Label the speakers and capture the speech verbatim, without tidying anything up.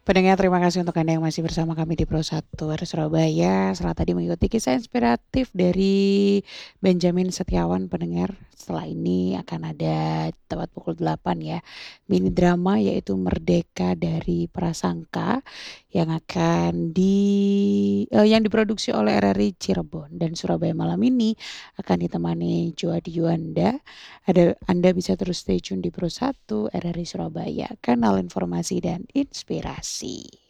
Speaker 1: Pendengar, terima kasih untuk Anda yang masih bersama kami di Pro satu R Surabaya. Setelah tadi mengikuti kisah inspiratif dari Benjamin Setiawan, pendengar, setelah ini akan ada tepat pukul delapan ya, mini drama yaitu Merdeka dari Prasangka yang akan di eh, yang diproduksi oleh R R I Cirebon, dan Surabaya malam ini akan ditemani Joadi Juanda. Ada Anda bisa terus stay tune di Pro satu R R I Surabaya, kanal informasi dan inspirasi.